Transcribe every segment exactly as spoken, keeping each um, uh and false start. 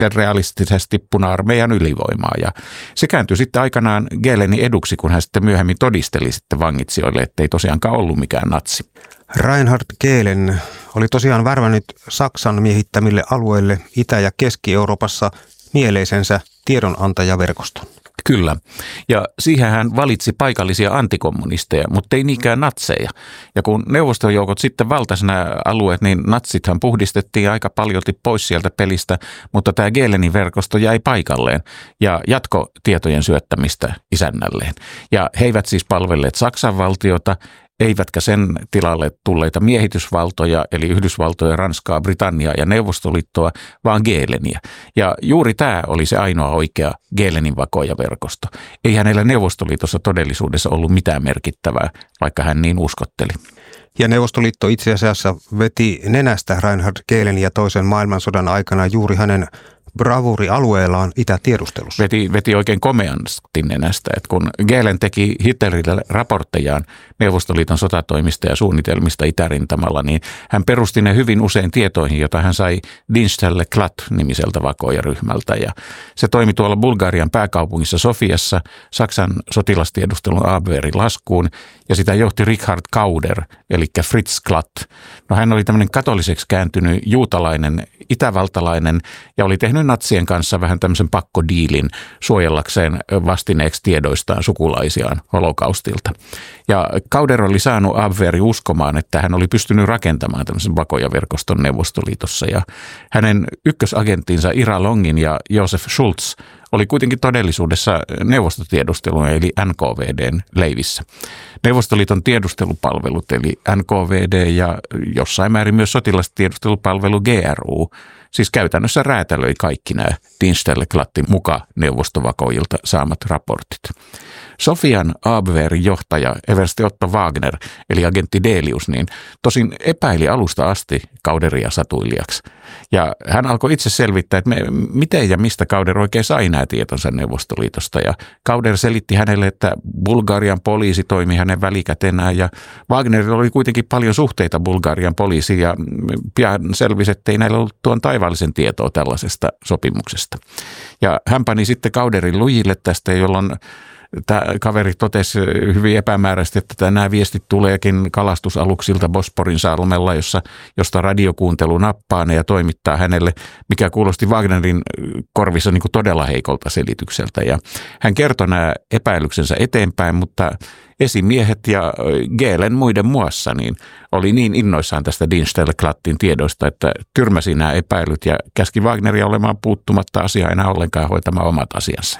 realistisesti puna-armeijan ylivoimaa. Ja se kääntyi sitten aikanaan Gehlenin eduksi, kun hän sitten myöhemmin todisteli sitten vangitsijoille, ettei tosiaankaan ollut mikään natsi. Reinhard Gehlen oli tosiaan värvännyt Saksan miehittämille alueille Itä- ja Keski-Euroopassa mieleisensä tiedonantajaverkoston. Kyllä. Ja siihen hän valitsi paikallisia antikommunisteja, mutta ei niinkään natseja. Ja kun neuvostojoukot sitten valtasi nämä alueet, niin natsithan puhdistettiin aika paljolti pois sieltä pelistä, mutta tämä Gehlenin verkosto jäi paikalleen ja jatko tietojen syöttämistä isännälleen. Ja he eivät siis palvelleet Saksan valtiota, eivätkä sen tilalle tulleita miehitysvaltoja, eli Yhdysvaltoja, Ranskaa, Britanniaa ja Neuvostoliittoa, vaan Gehleniä. Ja juuri tämä oli se ainoa oikea Gehlenin vakoajaverkosto. Ei hänellä Neuvostoliitossa todellisuudessa ollut mitään merkittävää, vaikka hän niin uskotteli. Ja Neuvostoliitto itse asiassa veti nenästä Reinhard Gehleniä toisen maailmansodan aikana juuri hänen bravurialueellaan itätiedustelussa. Veti, veti oikein komeasti nenästä, että kun Gehlen teki Hitlerille raporttejaan Neuvostoliiton sotatoimista ja suunnitelmista itärintamalla, niin hän perusti ne hyvin usein tietoihin, joita hän sai Dienststelle Klatt-nimiseltä vakoajaryhmältä. Ja se toimi tuolla Bulgarian pääkaupungissa Sofiassa Saksan sotilastiedustelun Abwehrin laskuun, ja sitä johti Richard Kauder, eli Fritz Klatt. No hän oli tämmöinen katoliseksi kääntynyt juutalainen, itävaltalainen, ja oli tehnyt natsien kanssa vähän tämmöisen pakkodiilin suojellakseen vastineeksi tiedoistaan sukulaisiaan holokaustilta. Ja Kauder oli saanut Abwehrin uskomaan, että hän oli pystynyt rakentamaan tämmöisen vakoajaverkoston Neuvostoliitossa. Ja hänen ykkösagenttinsa Ira Longin ja Josef Schulz oli kuitenkin todellisuudessa neuvostotiedustelun eli N K V D:n leivissä. Neuvostoliiton tiedustelupalvelut eli N K V D ja jossain määrin myös sotilastiedustelupalvelu G R U, siis käytännössä räätälöi kaikki nämä Dienststelle Klattin muka neuvostovakoilta saamat raportit. Sofian Abwehrin johtaja Eversti Otto Wagner, eli agentti Delius, niin tosin epäili alusta asti Kauderia satuilijaksi. Ja hän alkoi itse selvittää, että me, miten ja mistä Kauder oikein sai nämä tietonsa Neuvostoliitosta. Ja Kauder selitti hänelle, että Bulgarian poliisi toimi hänen välikätenään ja Wagnerilla oli kuitenkin paljon suhteita Bulgarian poliisiin ja pian selvisi, ettei näillä ollut tuon taivaallisen tietoa tällaisesta sopimuksesta. Ja hän pani sitten Kauderin lujille tästä, jolloin tämä kaveri totesi hyvin epämääräisesti, että nämä viestit tuleekin kalastusaluksilta Bosporin salmella, jossa, josta radiokuuntelu nappaa ne ja toimittaa hänelle, mikä kuulosti Wagnerin korvissa niin kuin todella heikolta selitykseltä. Ja hän kertoi nämä epäilyksensä eteenpäin, mutta esimiehet ja Gehlen muiden muassa niin oli niin innoissaan tästä Dienststelle Klattin tiedoista, että tyrmäsi nämä epäilyt ja käski Wagneria olemaan puuttumatta asiaa enää ollenkaan hoitamaan omat asiansa.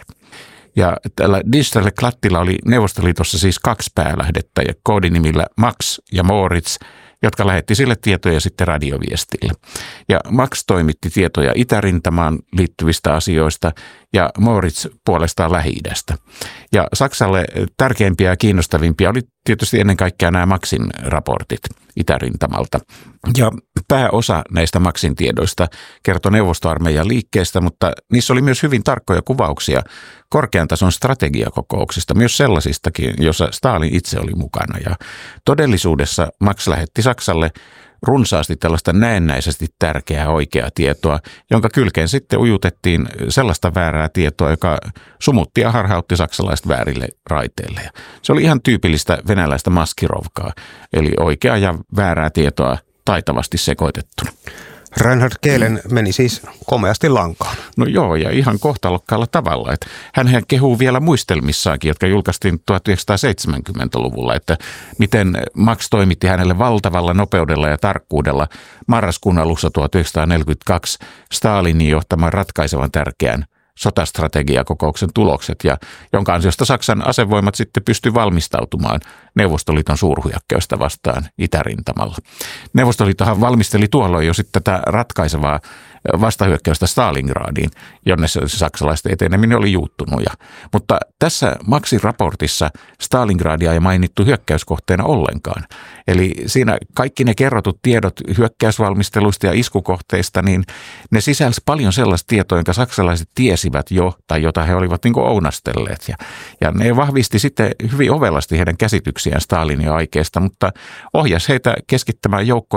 Ja tällä Dienststelle Klattilla oli Neuvostoliitossa siis kaksi päälähdettä ja koodinimillä Max ja Moritz, jotka lähetti sille tietoja sitten radioviestille. Ja Max toimitti tietoja itärintamaan liittyvistä asioista ja Moritz puolestaan Lähi-idästä. Ja Saksalle tärkeimpiä ja kiinnostavimpia oli tietysti ennen kaikkea nämä Maxin raportit itärintamalta. Ja pääosa näistä Maxin tiedoista kertoi neuvostoarmeijan liikkeestä, mutta niissä oli myös hyvin tarkkoja kuvauksia korkean tason strategiakokouksista, myös sellaisistakin, joissa Stalin itse oli mukana. Ja todellisuudessa Max lähetti Saksalle runsaasti tällaista näennäisesti tärkeää oikeaa tietoa, jonka kylkeen sitten ujutettiin sellaista väärää tietoa, joka sumutti ja harhautti saksalaiset väärille raiteille. Ja se oli ihan tyypillistä venäläistä maskirovkaa, eli oikeaa ja väärää tietoa taitavasti sekoitettuna. Reinhard Gehlen meni siis komeasti lankaan. No joo, ja ihan kohtalokkaalla tavalla. Että hänhän kehuu vielä muistelmissaankin, jotka julkaistiin tuhatyhdeksänsataaseitsemänkymmentäluvulla, että miten Max toimitti hänelle valtavalla nopeudella ja tarkkuudella marraskuun alussa tuhatyhdeksänsataaneljäkymmentäkaksi Stalinin johtaman ratkaisevan tärkeän sotastrategiakokouksen tulokset, ja jonka ansiosta Saksan asevoimat sitten pystyi valmistautumaan Neuvostoliiton suurhyökkäystä vastaan itärintamalla. Neuvostoliittohan valmisteli tuolloin jo sitten tätä ratkaisevaa vastahyökkäystä Stalingradiin, jonne se saksalaisten eteneminen oli juuttunut. Ja, mutta tässä Maxin raportissa Stalingradia ei mainittu hyökkäyskohteena ollenkaan. Eli siinä kaikki ne kerrotut tiedot hyökkäysvalmisteluista ja iskukohteista, niin ne sisälsi paljon sellaista tietoa, jonka saksalaiset tiesivät jo tai jota he olivat niin kuin ounastelleet. Ja, ja ne vahvisti sitten hyvin ovelasti heidän käsityksiään Stalinin aikeesta, mutta ohjasi heitä keskittämään joukkojensa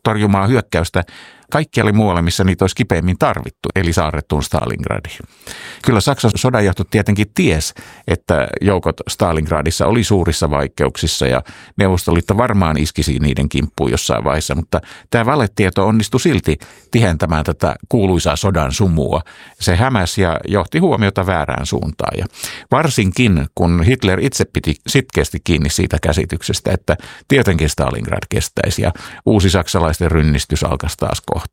torjumaan hyökkäystä kaikkialle muualle, missä niitä olisi kipeimmin tarvittu, eli saarrettuun Stalingradiin. Kyllä Saksan sodanjohto tietenkin ties, että joukot Stalingradissa oli suurissa vaikeuksissa ja Neuvostoliitto varmaan iskisi niiden kimppuun jossain vaiheessa, mutta tämä valetieto onnistui silti tihentämään tätä kuuluisaa sodan sumua. Se hämäsi ja johti huomiota väärään suuntaan. Ja varsinkin, kun Hitler itse piti sitkeästi kiinni siitä käsityksestä, että tietenkin Stalingrad kestäisi ja uusi saksalaisten rynnistys alkaisi taas kohta.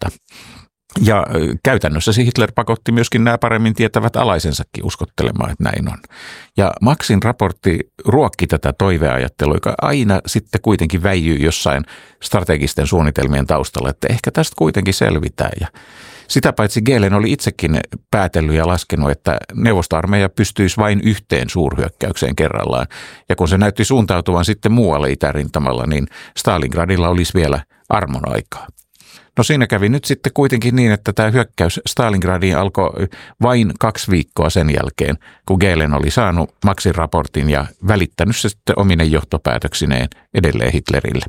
Ja käytännössä Hitler pakotti myöskin nämä paremmin tietävät alaisensakin uskottelemaan, että näin on. Ja Maxin raportti ruokki tätä toiveajattelua, joka aina sitten kuitenkin väijyy jossain strategisten suunnitelmien taustalla, että ehkä tästä kuitenkin selvitään. Ja sitä paitsi Gehlen oli itsekin päätellyt ja laskenut, että neuvostoarmeija pystyisi vain yhteen suurhyökkäykseen kerrallaan. Ja kun se näytti suuntautuvan sitten muualle itärintamalla, niin Stalingradilla olisi vielä armon aikaa. No siinä kävi nyt sitten kuitenkin niin, että tämä hyökkäys Stalingradiin alkoi vain kaksi viikkoa sen jälkeen, kun Gehlen oli saanut Maxin raportin ja välittänyt se sitten omine johtopäätöksineen edelleen Hitlerille.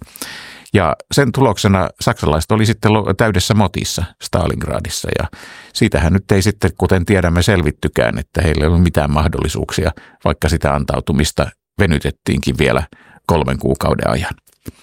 Ja sen tuloksena saksalaiset oli sitten täydessä motissa Stalingradissa ja siitähän nyt ei sitten, kuten tiedämme, selvittykään, että heillä ei ollut mitään mahdollisuuksia, vaikka sitä antautumista venytettiinkin vielä kolmen kuukauden ajan.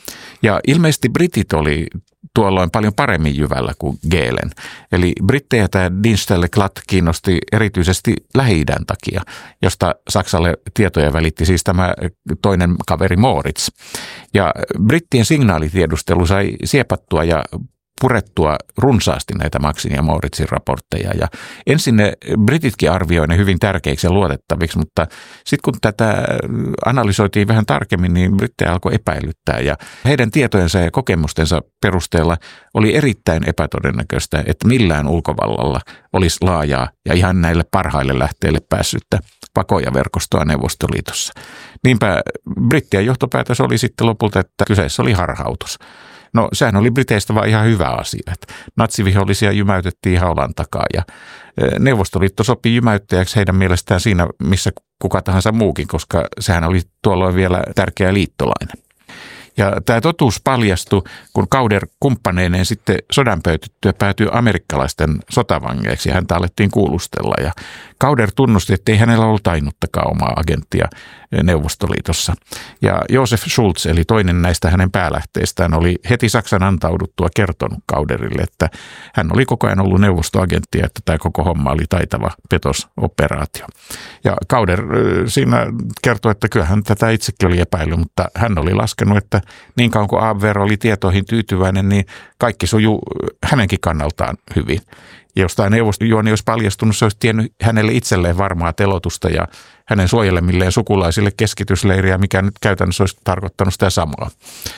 Ja ilmeisesti britit oli tuolloin paljon paremmin jyvällä kuin Gehlen. Eli brittejä tämä Dienststelle kiinnosti erityisesti Lähi-idän takia, josta Saksalle tietoja välitti siis tämä toinen kaveri Moritz. Ja brittien signaalitiedustelu sai siepattua ja purettua runsaasti näitä Maxin ja Moritzin raportteja. Ja ensin ne brititkin arvioi ne hyvin tärkeiksi ja luotettaviksi, mutta sitten kun tätä analysoitiin vähän tarkemmin, niin brittejä alkoi epäilyttää. Ja heidän tietojensa ja kokemustensa perusteella oli erittäin epätodennäköistä, että millään ulkovallalla olisi laajaa ja ihan näille parhaille lähteille päässyttä pakojaverkostoa Neuvostoliitossa. Niinpä brittien johtopäätös oli sitten lopulta, että kyseessä oli harhautus. No sehän oli Briteistä vaan ihan hyvä asia, että natsivihollisia jymäytettiin ihan olan takaa ja Neuvostoliitto sopi jymäyttäjäksi heidän mielestään siinä, missä kuka tahansa muukin, koska sehän oli tuolloin vielä tärkeä liittolainen. Ja tämä totuus paljastui, kun Kauder kumppaneineen sitten sodan pöytyttyä päätyi amerikkalaisten sotavangeiksi ja häntä alettiin kuulustella. Ja Kauder tunnusti, että ei hänellä ollut ainuttakaan omaa agenttia Neuvostoliitossa. Ja Josef Schulz, eli toinen näistä hänen päälähteistään, oli heti Saksan antauduttua kertonut Kauderille, että hän oli koko ajan ollut neuvostoagentti ja että tämä koko homma oli taitava petosoperaatio. Ja Kauder siinä kertoi, että kyllähän tätä itsekin oli epäillyt, mutta hän oli laskenut, että niin kauan kuin Abwehr oli tietoihin tyytyväinen, niin kaikki sujuu hänenkin kannaltaan hyvin. Ja jos tämä neuvostojuoni olisi paljastunut, se olisi tiennyt hänelle itselleen varmaa telotusta ja hänen suojelemilleen sukulaisille keskitysleiriä, mikä nyt käytännössä olisi tarkoittanut sitä samaa.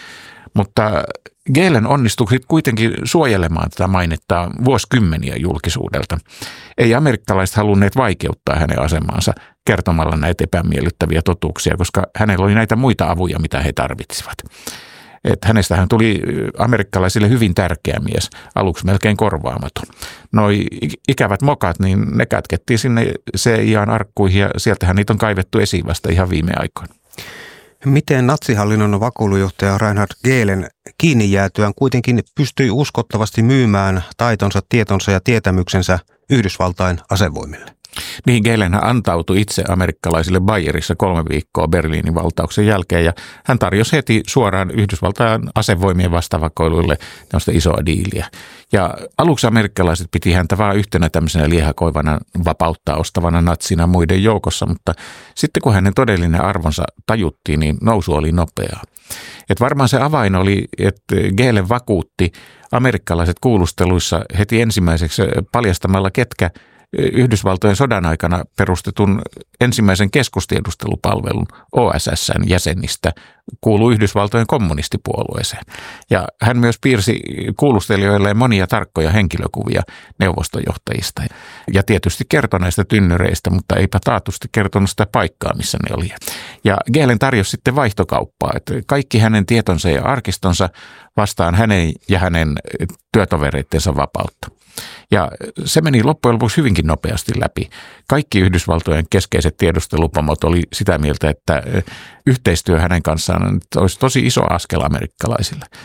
Mutta Gehlen onnistui kuitenkin suojelemaan tätä mainetta vuosikymmeniä julkisuudelta. Ei amerikkalaiset halunneet vaikeuttaa hänen asemaansa kertomalla näitä epämiellyttäviä totuuksia, koska hänellä oli näitä muita avuja, mitä he tarvitsivat. Että hänestähän tuli amerikkalaisille hyvin tärkeä mies, aluksi melkein korvaamaton. Noi ikävät mokat, niin ne kätkettiin sinne C I A:n arkkuihin ja sieltähän niitä on kaivettu esiin vasta ihan viime aikoina. Miten natsihallinnon vakoilujohtaja Reinhard Gehlen kiinni jäätyään kuitenkin pystyi uskottavasti myymään taitonsa, tietonsa ja tietämyksensä Yhdysvaltain asevoimille? Niin, Gehlen antautui itse amerikkalaisille Bayerissa kolme viikkoa Berliinin valtauksen jälkeen ja hän tarjosi heti suoraan Yhdysvaltain asevoimien vastavakoiluille tämmöistä isoa diiliä. Ja aluksi amerikkalaiset piti häntä vaan yhtenä tämmöisenä liehakoivana vapauttaa ostavana natsina muiden joukossa, mutta sitten kun hänen todellinen arvonsa tajuttiin, niin nousu oli nopeaa. Et varmaan se avain oli, että Gehlen vakuutti amerikkalaiset kuulusteluissa heti ensimmäiseksi paljastamalla, ketkä Yhdysvaltojen sodan aikana perustetun ensimmäisen keskustiedustelupalvelun O S S:n jäsenistä kuului Yhdysvaltojen kommunistipuolueeseen. Ja hän myös piirsi kuulustelijoilleen monia tarkkoja henkilökuvia neuvostojohtajista. Ja tietysti kertoi näistä tynnyreistä, mutta eipä taatusti kertonut sitä paikkaa, missä ne oli. Ja Gehlen tarjosi sitten vaihtokauppaa, että kaikki hänen tietonsa ja arkistonsa vastaan hänen ja hänen työtovereittensa vapautta. Ja se meni loppujen lopuksi hyvinkin nopeasti läpi. Kaikki Yhdysvaltojen keskeiset tiedustelupomot oli sitä mieltä, että yhteistyö hänen kanssaan olisi tosi iso askel amerikkalaisille.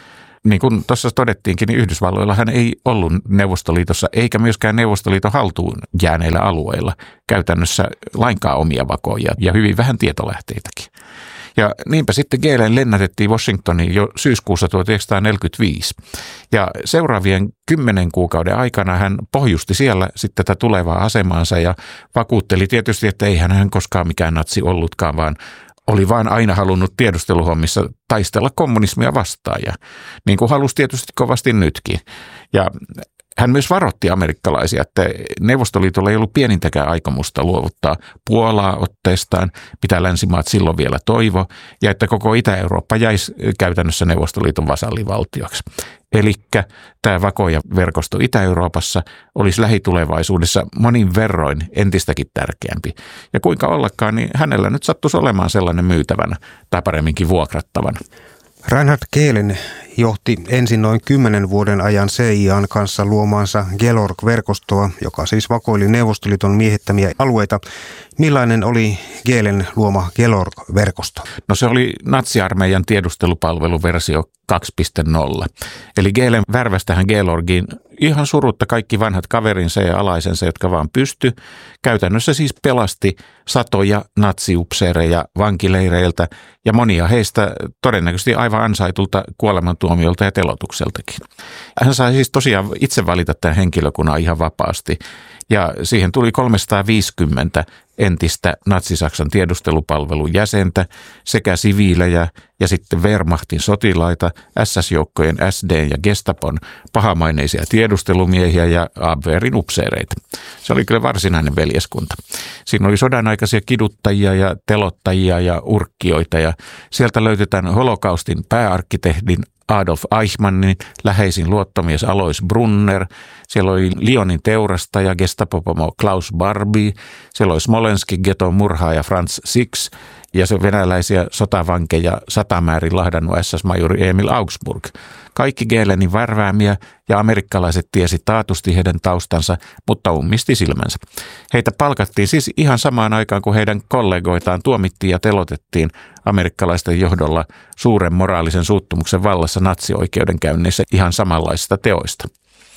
niin kuin tuossa todettiinkin, niin Yhdysvalloilla hän ei ollut Neuvostoliitossa eikä myöskään Neuvostoliiton haltuun jääneillä alueilla käytännössä lainkaan omia vakoja ja hyvin vähän tietolähteitäkin. Ja niinpä sitten Gehlen lennätettiin Washingtoniin jo syyskuussa tuhatyhdeksänsataaneljäkymmentäviisi. Ja seuraavien kymmenen kuukauden aikana hän pohjusti siellä sitten tätä tulevaa asemaansa ja vakuutteli tietysti, että eihän hän koskaan mikään natsi ollutkaan, vaan oli vaan aina halunnut tiedusteluhommissa taistella kommunismia vastaan ja niin kuin halusi tietysti kovasti nytkin. Ja hän myös varoitti amerikkalaisia, että Neuvostoliitolla ei ollut pienintäkään aikomusta luovuttaa Puolaa otteestaan, mitä länsimaat silloin vielä toivo, ja että koko Itä-Eurooppa jäisi käytännössä Neuvostoliiton vasallivaltioksi. Elikkä tämä vakoja-verkosto Itä-Euroopassa olisi lähitulevaisuudessa monin verroin entistäkin tärkeämpi. Ja kuinka ollakaan, niin hänellä nyt sattuisi olemaan sellainen myytävänä tai paremminkin vuokrattavana. Reinhard Gehlen johti ensin noin kymmenen vuoden ajan C I A:n kanssa luomaansa Gelorg-verkostoa, joka siis vakoili Neuvostoliiton miehittämiä alueita. Millainen oli Gehlen luoma Gelorg-verkosto? No se oli natsiarmeijan tiedustelupalveluversio kaksi piste nolla. Eli Gehlen värväsi tähän Gelorgiin ihan surutta kaikki vanhat kaverinsa ja alaisensa, jotka vaan pysty. Käytännössä siis pelasti satoja natsiupseereja vankileireiltä ja monia heistä todennäköisesti aivan ansaitulta kuolemantuomiolta ja telotukseltakin. Hän sai siis tosiaan itse valita tämän henkilökunnan ihan vapaasti ja siihen tuli kolmesataaviisikymmentä entistä Natsi-Saksan tiedustelupalvelun jäsentä sekä siviilejä ja sitten Wehrmachtin sotilaita, S S-joukkojen, S D ja Gestapon pahamaineisia tiedustelumiehiä ja Abwehrin upseereita. Se oli kyllä varsinainen veljeskunta. Siinä oli sodanaikaisia kiduttajia ja telottajia ja urkkioita ja sieltä löytetään holokaustin pääarkkitehdin Adolf Eichmannin läheisin luottomies Alois Brunner, siellä oli Lyonin teurastaja Gestapopomo Klaus Barbie, siellä oli Smolenskin geton murhaaja Franz Six ja se venäläisiä sotavankeja satamäärin lahdannut S S-majuri Emil Augsburg. Kaikki Gehlenin värväämiä ja amerikkalaiset tiesi taatusti heidän taustansa, mutta ummisti silmänsä. Heitä palkattiin siis ihan samaan aikaan, kun heidän kollegoitaan tuomittiin ja telotettiin amerikkalaisten johdolla suuren moraalisen suuttumuksen vallassa natsioikeudenkäynneissä ihan samanlaisista teoista.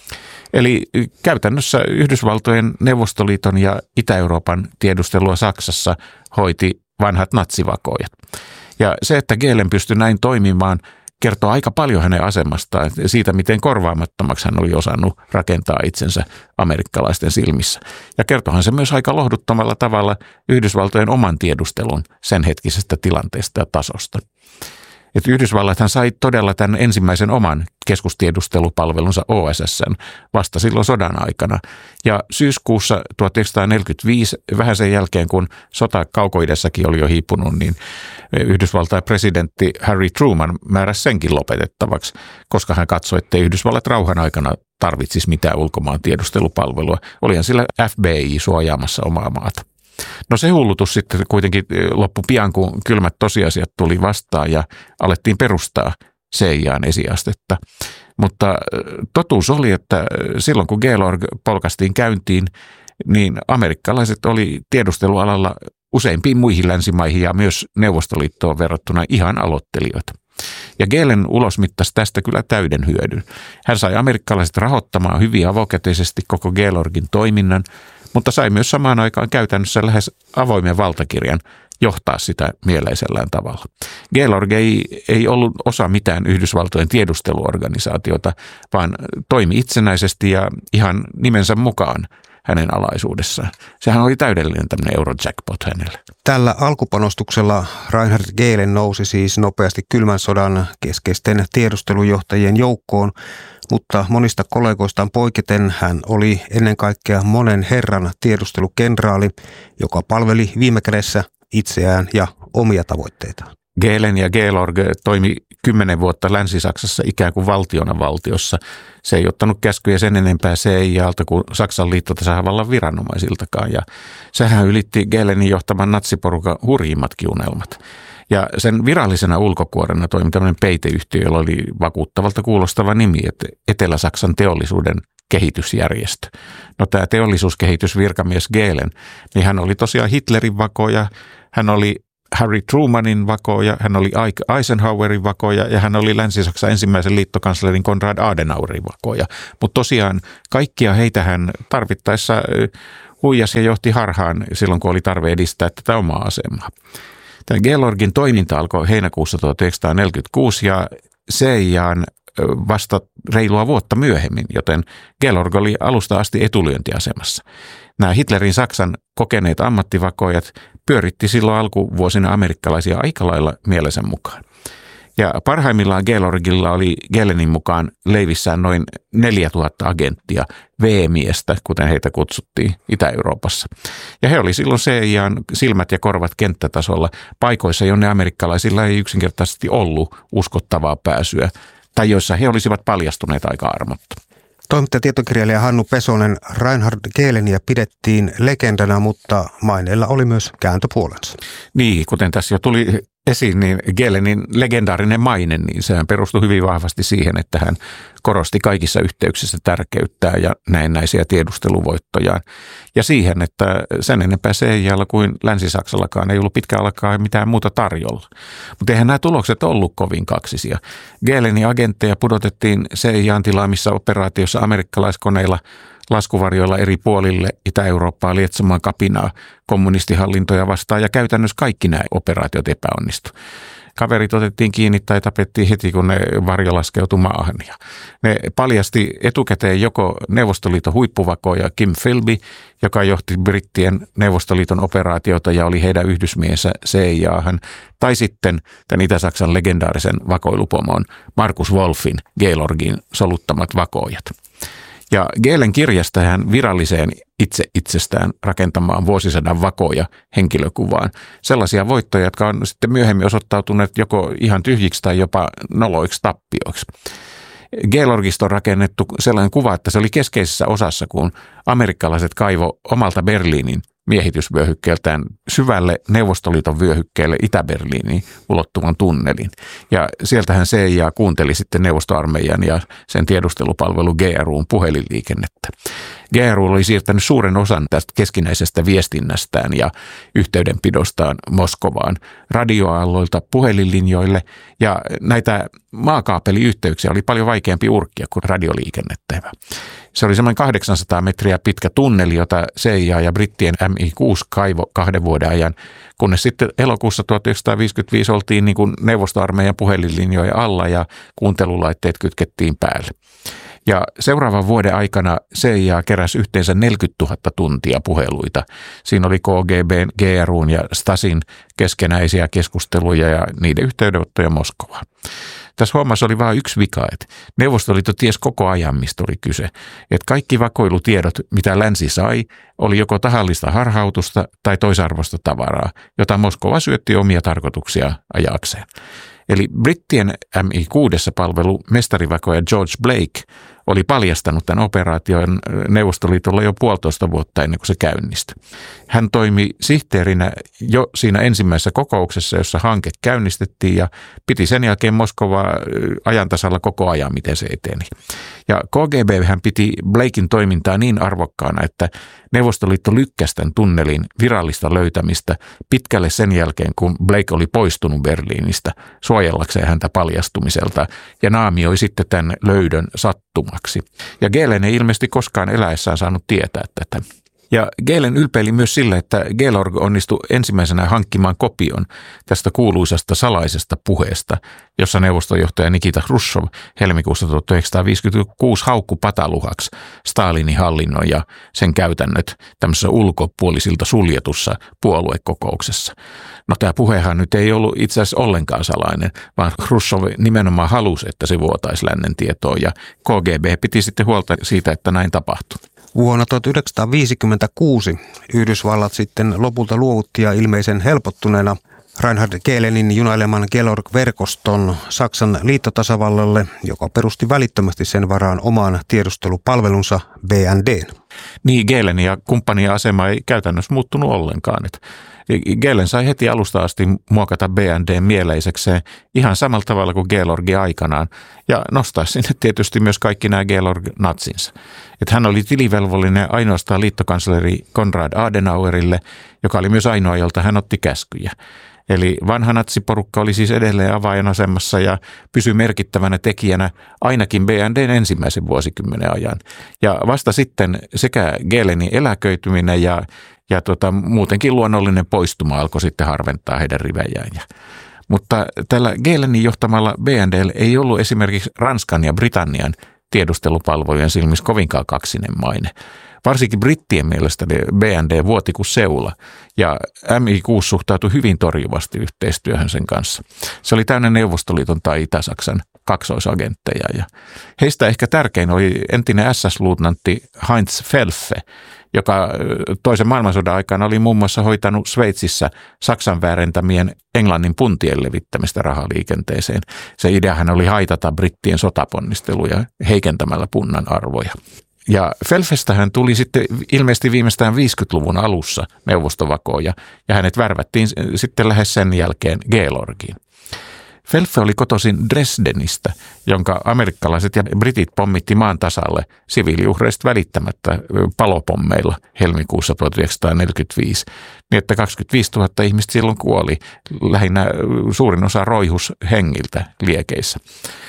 Eli käytännössä Yhdysvaltojen, Neuvostoliiton ja Itä-Euroopan tiedustelua Saksassa hoiti vanhat natsivakoijat. Ja se, että Gehlen pystyi näin toimimaan, kertoo aika paljon hänen asemastaan, siitä miten korvaamattomaksi hän oli osannut rakentaa itsensä amerikkalaisten silmissä. Ja kertohan se myös aika lohduttomalla tavalla Yhdysvaltojen oman tiedustelun sen hetkisestä tilanteesta ja tasosta. Että Yhdysvallathan sai todella tämän ensimmäisen oman keskustiedustelupalvelunsa O S S:n vasta silloin sodan aikana. Ja syyskuussa tuhatyhdeksänsataaneljäkymmentäviisi, vähän sen jälkeen kun sota kaukoidessakin oli jo hiipunut, niin Yhdysvaltain presidentti Harry Truman määräsi senkin lopetettavaksi, koska hän katsoi, että Yhdysvallat rauhan aikana tarvitsisi mitään ulkomaan tiedustelupalvelua. Olihan sillä F B I suojaamassa omaa maata. No se hullutus sitten kuitenkin loppui pian, kun kylmät tosiasiat tuli vastaan ja alettiin perustaa C I A:n esiastetta. Mutta totuus oli, että silloin kun Gelorg polkastiin käyntiin, niin amerikkalaiset oli tiedustelualalla useimpiin muihin länsimaihin ja myös Neuvostoliittoon verrattuna ihan aloittelijoita. Ja Gehlen ulosmittasi tästä kyllä täyden hyödyn. Hän sai amerikkalaiset rahoittamaan hyvin avokätisesti koko Gelorgin toiminnan, mutta sai myös samaan aikaan käytännössä lähes avoimen valtakirjan johtaa sitä mieleisellään tavalla. Gelorg ei, ei ollut osa mitään Yhdysvaltojen tiedusteluorganisaatiota, vaan toimi itsenäisesti ja ihan nimensä mukaan hänen alaisuudessaan. Sehän oli täydellinen tämmöinen Eurojackpot hänelle. Tällä alkupanostuksella Reinhard Gehlen nousi siis nopeasti kylmän sodan keskeisten tiedustelujohtajien joukkoon, mutta monista kollegoistaan poiketen hän oli ennen kaikkea monen herran tiedustelukenraali, joka palveli viime kädessä itseään ja omia tavoitteitaan. Gehlen ja Gelorg toimi kymmenen vuotta Länsi-Saksassa ikään kuin valtiona valtiossa. Se ei ottanut käskyjä sen enempää C I A:lta kuin Saksan liittotasavallan viranomaisiltakaan. Ja sehän ylitti Gehlenin johtaman natsiporukan hurjimmatkin unelmat. Ja sen virallisena ulkokuorena toimi tämmöinen peiteyhtiö, jolla oli vakuuttavalta kuulostava nimi, että Etelä-Saksan teollisuuden kehitysjärjestö. No tämä teollisuuskehitysvirkamies Gehlen, niin hän oli tosiaan Hitlerin vakoja, hän oli Harry Trumanin vakoja, hän oli Eisenhowerin vakoja ja hän oli Länsi-Saksan ensimmäisen liittokanslerin Konrad Adenauerin vakoja. Mutta tosiaan kaikkia heitä hän tarvittaessa huijasi ja johti harhaan silloin, kun oli tarve edistää tätä omaa asemaa. Tämä Georgin toiminta alkoi heinäkuussa tuhatyhdeksänsataaneljäkymmentäkuusi ja C I A:n vasta reilua vuotta myöhemmin, joten Georg oli alusta asti etulyöntiasemassa. Nämä Hitlerin Saksan kokeneet ammattivakoijat pyöritti silloin alkuvuosina amerikkalaisia aika lailla mielensä mukaan. Ja parhaimmillaan Georgilla oli Gehlenin mukaan leivissään noin neljätuhatta agenttia, V-miestä, kuten heitä kutsuttiin Itä-Euroopassa. Ja he oli silloin C I A:n silmät ja korvat kenttätasolla paikoissa, jonne amerikkalaisilla ei yksinkertaisesti ollut uskottavaa pääsyä, tai joissa he olisivat paljastuneet aika armotta. Toimittaja tietokirjailija Hannu Pesonen, Reinhard Gehleniä pidettiin legendana, mutta maineilla oli myös kääntöpuolensa. Niin, kuten tässä jo tuli esiin, niin Gehlenin legendaarinen maine, niin sehän perustui hyvin vahvasti siihen, että hän korosti kaikissa yhteyksissä tärkeyttää ja näennäisiä tiedusteluvoittojaan. Ja siihen, että sen enempää C I A:lla kuin Länsi-Saksallakaan ei ollut pitkään alkaa mitään muuta tarjolla. Mutta eihän nämä tulokset ollut kovin kaksisia. Gehlenin agentteja pudotettiin C I A:n tilaamissa operaatiossa amerikkalaiskoneilla laskuvarjoilla eri puolille Itä-Eurooppaa lietsomaan kapinaa kommunistihallintoja vastaan ja käytännössä kaikki nämä operaatiot epäonnistu. Kaverit otettiin kiinni tai tapettiin heti, kun ne varjo laskeutui maahan. Ja ne paljasti etukäteen joko Neuvostoliiton huippuvakoja Kim Philby, joka johti brittien Neuvostoliiton operaatiota ja oli heidän yhdysmiehensä C I A:han, tai sitten tämän Itä-Saksan legendaarisen vakoilupomon Markus Wolfin, Georgin soluttamat vakoijat. Ja Gehlen kirjasta hän viralliseen itse itsestään rakentamaan vuosisadan vakoja henkilökuvaan sellaisia voittoja, jotka on sitten myöhemmin osoittautuneet joko ihan tyhjiksi tai jopa noloiksi tappioiksi. Georgista on rakennettu sellainen kuva, että se oli keskeisessä osassa, kun amerikkalaiset kaivo omalta Berliinin miehitysvyöhykkeeltään syvälle Neuvostoliiton vyöhykkeelle Itä-Berliiniin ulottuvan tunnelin. Ja sieltähän C I A kuunteli sitten neuvostoarmeijan ja sen tiedustelupalvelu G R U:n puhelinliikennettä. G R U oli siirtänyt suuren osan tästä keskinäisestä viestinnästään ja yhteydenpidostaan Moskovaan radioaalloilta puhelinlinjoille, ja näitä maakaapeliyhteyksiä oli paljon vaikeampi urkkia kuin radioliikennettä. Se oli semmoinen kahdeksansataa metriä pitkä tunneli, jota C I A ja brittien M I kuusi kaivo kahden vuoden ajan, kunnes sitten elokuussa tuhatyhdeksänsataaviisikymmentäviisi oltiin niin kuin neuvostoarmeijan puhelinlinjoja alla ja kuuntelulaitteet kytkettiin päälle. Ja seuraavan vuoden aikana C I A keräsi yhteensä neljäkymmentätuhatta tuntia puheluita. Siinä oli K G B:n, G R U:n ja Stasin keskenäisiä keskusteluja ja niiden yhteydenottoja Moskovaan. Tässä hommassa oli vain yksi vika, että Neuvostoliitto ties koko ajan, mistä oli kyse. Että kaikki vakoilutiedot, mitä länsi sai, oli joko tahallista harhautusta tai toisarvoista tavaraa, jota Moskova syötti omia tarkoituksia ajakseen. Eli brittien M I kuusi palvelu mestarivakoja George Blake oli paljastanut tämän operaation Neuvostoliitolla jo puolitoista vuotta ennen kuin se käynnistyi. Hän toimi sihteerinä jo siinä ensimmäisessä kokouksessa, jossa hanke käynnistettiin, ja piti sen jälkeen Moskovaa ajantasalla koko ajan, miten se eteni. Ja K G B hän piti Blaken toimintaa niin arvokkaana, että Neuvostoliitto lykkäsi tämän tunnelin virallista löytämistä pitkälle sen jälkeen, kun Blake oli poistunut Berliinistä suojellakseen häntä paljastumiselta, ja naamioi sitten tämän löydön sattumaksi. Ja Gehlen ei ilmeisesti koskaan eläessään saanut tietää tätä. Ja Gehlen ylpeili myös sillä, että Georg onnistui ensimmäisenä hankkimaan kopion tästä kuuluisasta salaisesta puheesta, jossa neuvostojohtaja Nikita Hruštšov helmikuussa tuhatyhdeksänsataaviisikymmentäkuusi haukku pataluhaksi Stalinin hallinnon ja sen käytännöt tämmöisessä ulkopuolisilta suljetussa puoluekokouksessa. No tämä puhehan nyt ei ollut itse asiassa ollenkaan salainen, vaan Hruštšov nimenomaan halusi, että se vuotaisi lännen tietoon, ja K G B piti sitten huolta siitä, että näin tapahtui. Vuonna tuhatyhdeksänsataaviisikymmentäkuusi Yhdysvallat sitten lopulta luovutti ja ilmeisen helpottuneena Reinhard Gehlenin junaileman Georg-verkoston Saksan liittotasavallalle, joka perusti välittömästi sen varaan oman tiedustelupalvelunsa B N D:n. Niin, Gehlen ja kumppanien asema ei käytännössä muuttunut ollenkaan. Että Gehlen sai heti alusta asti muokata B N D mieleisekseen ihan samalla tavalla kuin Georgi aikanaan ja nostaa sinne tietysti myös kaikki nämä Georg-natsinsa. Että hän oli tilivelvollinen ainoastaan liittokansleri Konrad Adenauerille, joka oli myös ainoa, jolta hän otti käskyjä. Eli vanha natsiporukka oli siis edelleen avainasemassa ja pysyi merkittävänä tekijänä ainakin B N D:n ensimmäisen vuosikymmenen ajan. Ja vasta sitten sekä Gehlenin eläköityminen ja, ja tota, muutenkin luonnollinen poistuma alkoi sitten harventaa heidän rivejään. Ja, mutta tällä Gehlenin johtamalla B N D:llä ei ollut esimerkiksi Ranskan ja Britannian tiedustelupalvelujen silmissä kovinkaan kaksinen maine. Varsinkin brittien mielestä B N D vuoti kuin seula ja M I kuusi suhtautui hyvin torjuvasti yhteistyöhön sen kanssa. Se oli täynnä Neuvostoliiton tai Itä-Saksan kaksoisagentteja ja heistä ehkä tärkein oli entinen S S-luutnantti Heinz Felfe, joka toisen maailmansodan aikana oli muun muassa hoitanut Sveitsissä Saksan väärentämien Englannin puntien levittämistä rahaliikenteeseen. Se ideahan oli haitata brittien sotaponnisteluja heikentämällä punnan arvoja. Ja Felfestähän tuli sitten ilmeisesti viimeistään viisikymmentäluvun alussa neuvostovakooja ja hänet värvättiin sitten lähes sen jälkeen Georgiin. Felfe oli kotoisin Dresdenistä, jonka amerikkalaiset ja britit pommitti maan tasalle siviiliuhreista välittämättä palopommeilla helmikuussa tuhatyhdeksänsataaneljäkymmentäviisi, niin että kaksikymmentäviisituhatta ihmistä silloin kuoli, lähinnä suurin osa roihus hengiltä liekeissä.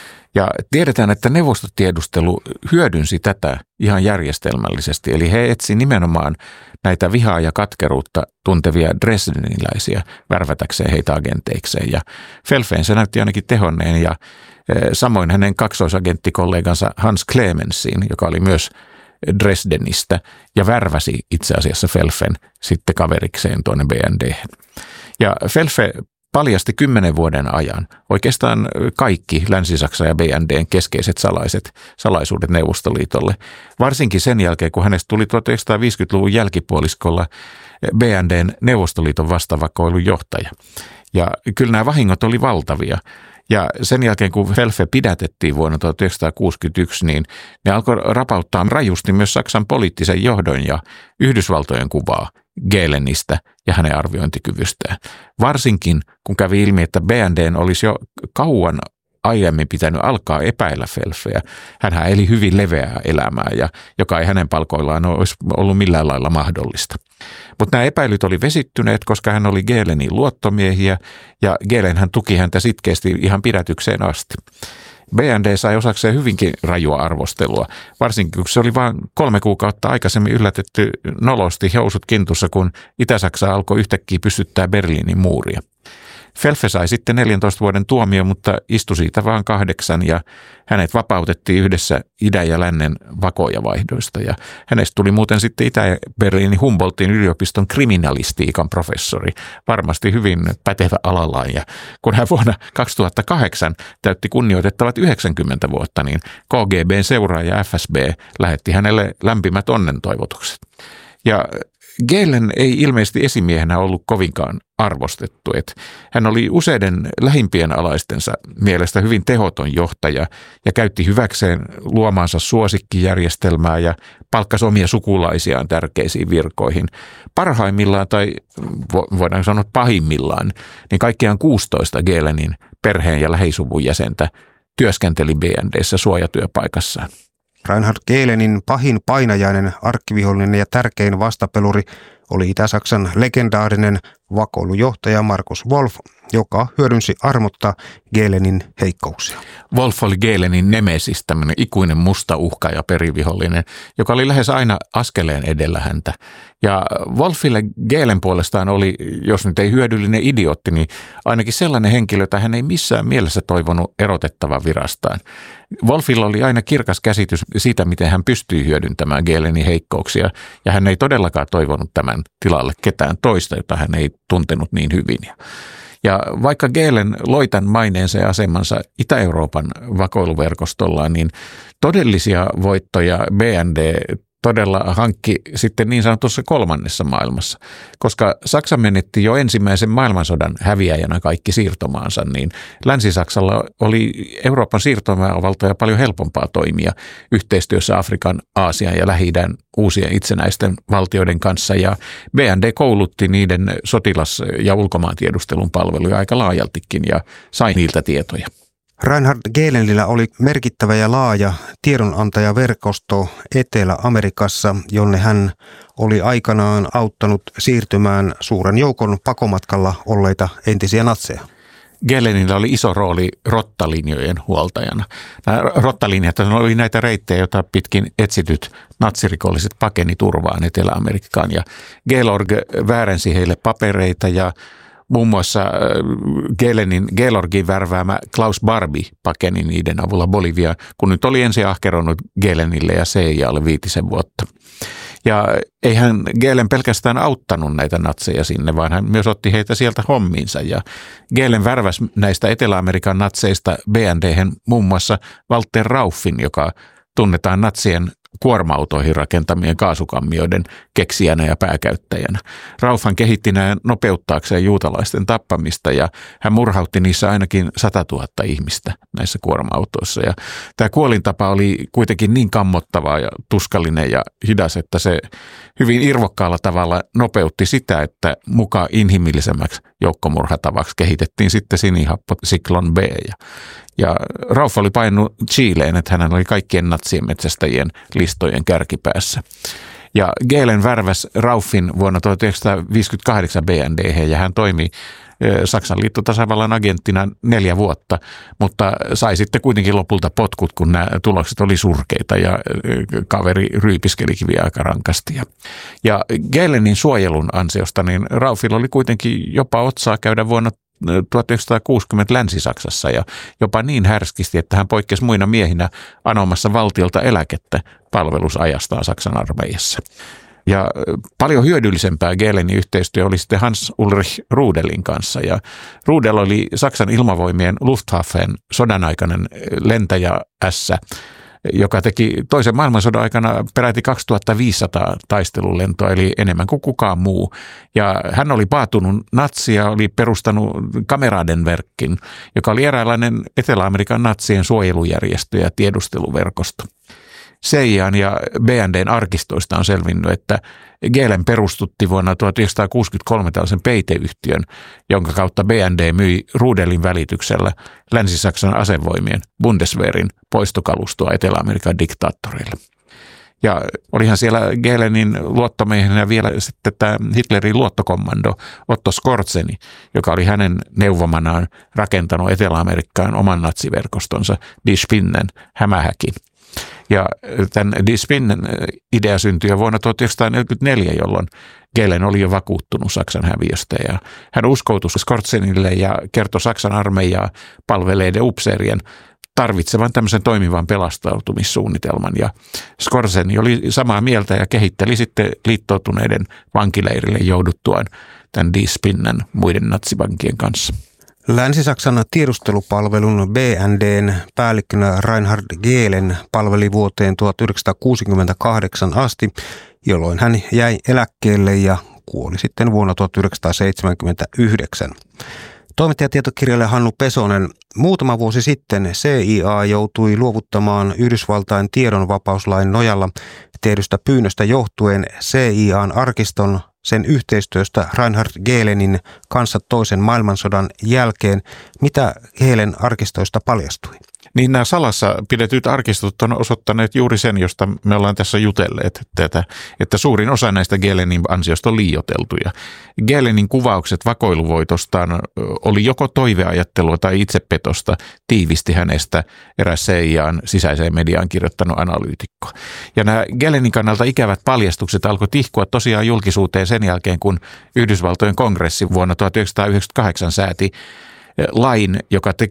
Ja tiedetään, että neuvostotiedustelu hyödynsi tätä ihan järjestelmällisesti, eli he etsi nimenomaan näitä vihaa ja katkeruutta tuntevia dresdeniläisiä värvätäkseen heitä agenteikseen. Ja Felfeen se näytti ainakin tehonneen ja samoin hänen kaksoisagenttikollegansa Hans Clemensin, joka oli myös Dresdenistä ja värväsi itse asiassa Felfen sitten kaverikseen tuonne B N D. Ja Felfe paljasti kymmenen vuoden ajan oikeastaan kaikki Länsi-Saksan ja B N D:n keskeiset salaiset, salaisuudet Neuvostoliitolle. Varsinkin sen jälkeen, kun hänestä tuli tuhatyhdeksänsataaviisikymmentäluvun jälkipuoliskolla B N D:n Neuvostoliiton vastavakoilun johtaja. Ja kyllä nämä vahingot oli valtavia. Ja sen jälkeen, kun Felfe pidätettiin vuonna tuhatyhdeksänsataakuusikymmentäyksi, niin ne alkoi rapauttaa rajusti myös Saksan poliittisen johdon ja Yhdysvaltojen kuvaa Gehlenistä ja hänen arviointikyvystään. Varsinkin, kun kävi ilmi, että B N D:n olisi jo kauan aiemmin pitänyt alkaa epäillä Felfeä. Hänhän eli hyvin leveää elämää, ja joka ei hänen palkoillaan olisi ollut millään lailla mahdollista. Mutta nämä epäilyt oli vesittyneet, koska hän oli Gehlenin luottomiehiä, ja Gehlen hän tuki häntä sitkeästi ihan pidätykseen asti. B N D sai osakseen hyvinkin rajua arvostelua, varsinkin kun se oli vain kolme kuukautta aikaisemmin yllätetty nolosti housut kintussa, kun Itä-Saksa alkoi yhtäkkiä pystyttää Berliinin muuria. Felfe sai sitten neljäntoista vuoden tuomio, mutta istui siitä vain kahdeksan ja hänet vapautettiin yhdessä idän ja lännen vakojavaihdoista. Ja hänestä tuli muuten sitten Itä-Berliinin Humboldtin yliopiston kriminalistiikan professori, varmasti hyvin pätevä alallaan. Ja kun hän vuonna kaksituhattakahdeksan täytti kunnioitettavat yhdeksänkymmentä vuotta, niin K G B:n seuraaja F S B lähetti hänelle lämpimät onnentoivotukset. Ja Gehlen ei ilmeisesti esimiehenä ollut kovinkaan arvostettu. Että hän oli useiden lähimpien alaistensa mielestä hyvin tehoton johtaja ja käytti hyväkseen luomaansa suosikkijärjestelmää ja palkkasi omia sukulaisiaan tärkeisiin virkoihin. Parhaimmillaan tai voidaan sanoa pahimmillaan, niin kaikkiaan kuusitoista Gehlenin perheen ja lähisuvun jäsentä työskenteli B N D:ssä suojatyöpaikassaan. Reinhard Gehlenin pahin painajainen, arkkivihollinen ja tärkein vastapeluri oli Itä-Saksan legendaarinen vakoilujohtaja Markus Wolf, joka hyödynsi armotta Gehlenin heikkouksia. Wolf oli Gehlenin nemesis, tämmöinen ikuinen musta uhka ja perivihollinen, joka oli lähes aina askeleen edellä häntä. Ja Wolfille Gehlen puolestaan oli, jos nyt ei hyödyllinen idiootti, niin ainakin sellainen henkilö, jota hän ei missään mielessä toivonut erotettavan virastaan. Wolfilla oli aina kirkas käsitys siitä, miten hän pystyy hyödyntämään Gehlenin heikkouksia, ja hän ei todellakaan toivonut tämän tilalle ketään toista, jota hän ei tuntenut niin hyvin. Ja vaikka Gehlen loi tämän maineensa ja asemansa Itä-Euroopan vakoiluverkostolla, niin todellisia voittoja B N D todella hankki sitten niin sanotussa kolmannessa maailmassa. Koska Saksa menetti jo ensimmäisen maailmansodan häviäjänä kaikki siirtomaansa, niin Länsi-Saksalla oli Euroopan siirtomaavaltoja paljon helpompaa toimia yhteistyössä Afrikan, Aasian ja Lähi-idän uusien itsenäisten valtioiden kanssa. Ja B N D koulutti niiden sotilas- ja ulkomaantiedustelun palveluja aika laajaltikin ja sai niiltä tietoja. Reinhard Gehlenillä oli merkittävä ja laaja tiedonantajaverkosto Etelä-Amerikassa, jonne hän oli aikanaan auttanut siirtymään suuren joukon pakomatkalla olleita entisiä natseja. Gehlenillä oli iso rooli rottalinjojen huoltajana. Nämä rottalinjat oli näitä reittejä, joita pitkin etsityt natsirikolliset pakeni turvaan Etelä-Amerikkaan. Ja Georg väärensi heille papereita ja muun muassa Gehlenin, Georgin värväämä Klaus Barbie pakeni niiden avulla Boliviaan, kun nyt oli ensin ahkeroinut Gehlenille ja C I A:lle viitisen vuotta. Ja eihän Gehlen pelkästään auttanut näitä natseja sinne, vaan hän myös otti heitä sieltä hommiinsa. Ja Gehlen värväsi näistä Etelä-Amerikan natseista B N D:hen muun muassa Walter Rauffin, joka tunnetaan natsien kuorma-autoihin rakentamien kaasukammioiden keksijänä ja pääkäyttäjänä. Raufhan kehitti nämä nopeuttaakseen juutalaisten tappamista ja hän murhautti niissä ainakin satatuhatta ihmistä näissä kuorma-autoissa. Ja tämä kuolintapa oli kuitenkin niin kammottava ja tuskallinen ja hidas, että se hyvin irvokkaalla tavalla nopeutti sitä, että mukaan inhimillisemmäksi joukkomurhatavaksi kehitettiin sitten sinihappo Zyklon B. Ja, ja Rauff oli painunut Chileen, että hän oli kaikkien natsien metsästäjien listojen kärkipäässä. Ja Gehlen värväsi Rauffin vuonna tuhatyhdeksänsataaviisikymmentäkahdeksan B N D:hen ja hän toimi Saksan liittotasavallan agenttina neljä vuotta, mutta sai sitten kuitenkin lopulta potkut, kun nämä tulokset oli surkeita ja kaveri ryypiskeli vielä aika rankasti. Ja Gehlenin suojelun ansiosta niin Rauffilla oli kuitenkin jopa otsaa käydä vuonna tuhatyhdeksänsataakuusikymmentä Länsi-Saksassa ja jopa niin härskisti, että hän poikkesi muina miehinä anomassa valtiolta eläkettä palvelusajastaan Saksan armeijassa. Ja paljon hyödyllisempää Gehlenin yhteistyö oli sitten Hans Ulrich Rudelin kanssa. Ja Rudel oli Saksan ilmavoimien Luftwaffen sodanaikainen lentäjä ässä, joka teki toisen maailmansodan aikana peräti kaksituhattaviisisataa taistelulentoa, eli enemmän kuin kukaan muu. Ja hän oli paatunut natsia, oli perustanut Kameradenverkin, joka oli eräänlainen Etelä-Amerikan natsien suojelujärjestö ja tiedusteluverkosto. C I A:n ja B N D:n arkistoista on selvinnyt, että Gehlen perustutti vuonna tuhatyhdeksänsataakuusikymmentäkolme tällaisen peiteyhtiön, jonka kautta B N D myi Rudelin välityksellä Länsi-Saksan asevoimien Bundeswehrin poistokalustoa Etelä-Amerikan diktaattoreille. Ja olihan siellä Gehlenin luottomiehenä vielä sitten tämä Hitlerin luottokommando Otto Skorzeny, joka oli hänen neuvomanaan rakentanut Etelä-Amerikkaan oman natsiverkostonsa Die Spinnen, hämähäki. Ja tämän Die Spinnen idea syntyi vuonna tuhatyhdeksänsataaneljäkymmentäneljä, jolloin Gehlen oli jo vakuuttunut Saksan häviöstä. Ja hän uskoutui Skorzenylle ja kertoi Saksan armeijaa palveleiden upseerien tarvitsevan tämmöisen toimivan pelastautumissuunnitelman. Ja Skorzeny oli samaa mieltä ja kehitteli sitten liittoutuneiden vankileirille jouduttuaan tämän Die Spinnen muiden natsivankien kanssa. Länsi-Saksan tiedustelupalvelun B N D:n päällikkönä Reinhard Gehlen palveli vuoteen tuhatyhdeksänsataakuusikymmentäkahdeksan asti, jolloin hän jäi eläkkeelle ja kuoli sitten vuonna tuhatyhdeksänsataaseitsemänkymmentäyhdeksän. Toimittajatietokirjailija Hannu Pesonen, muutama vuosi sitten C I A joutui luovuttamaan Yhdysvaltain tiedonvapauslain nojalla tehdystä pyynnöstä johtuen C I A:n arkiston sen yhteistyöstä Reinhard Gehlenin kanssa toisen maailmansodan jälkeen. Mitä Gehlen arkistoista paljastui? Niin nämä salassa pidetyt arkistot on osoittaneet juuri sen, josta me ollaan tässä jutelleet, että, että suurin osa näistä Gehlenin ansiosta on liioiteltuja. Gehlenin kuvaukset vakoiluvoitostaan oli joko toiveajattelua tai itsepetosta, tiivisti hänestä eräs C I A:n sisäiseen mediaan kirjoittanut analyytikko. Ja nämä Gehlenin kannalta ikävät paljastukset alkoi tihkua tosiaan julkisuuteen sen jälkeen, kun Yhdysvaltojen kongressi vuonna tuhatyhdeksänsataayhdeksänkymmentäkahdeksan sääti lain, joka teki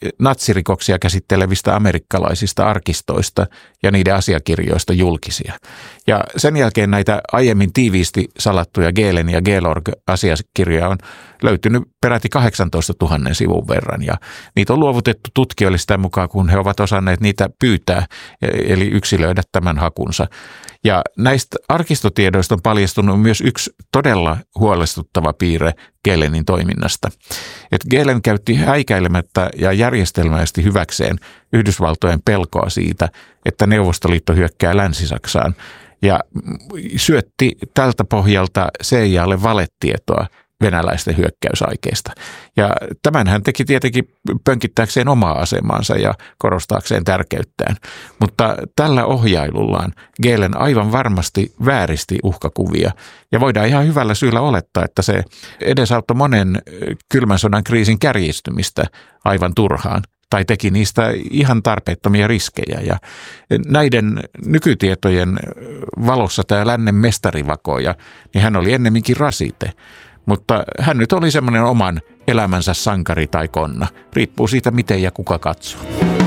natsirikoksia käsittelevistä amerikkalaisista arkistoista ja niiden asiakirjoista julkisia. Ja sen jälkeen näitä aiemmin tiiviisti salattuja Gehlen ja Georg-asiakirjoja on löytynyt peräti kahdeksantoistatuhatta sivun verran, ja niitä on luovutettu tutkijoille sitä mukaan, kun he ovat osanneet niitä pyytää, eli yksilöidä tämän hakunsa. Ja näistä arkistotiedoista on paljastunut myös yksi todella huolestuttava piirre Gehlenin toiminnasta. Että Gehlen käytti häikäilemättä ja järjestelmällisesti hyväkseen Yhdysvaltojen pelkoa siitä, että Neuvostoliitto hyökkää Länsi-Saksaan, ja syötti tältä pohjalta C I A:lle valetietoa venäläisten hyökkäysaikeista. Ja tämän hän teki tietenkin pönkittääkseen omaa asemaansa ja korostaakseen tärkeyttään. Mutta tällä ohjailullaan Gehlen aivan varmasti vääristi uhkakuvia. Ja voidaan ihan hyvällä syyllä olettaa, että se edesauttoi monen kylmän sodan kriisin kärjistymistä aivan turhaan. Tai teki niistä ihan tarpeettomia riskejä. Ja näiden nykytietojen valossa tämä lännen mestarivakoja, niin hän oli ennemminkin rasite. Mutta hän nyt oli semmoinen oman elämänsä sankari tai konna. Riippuu siitä, miten ja kuka katsoo.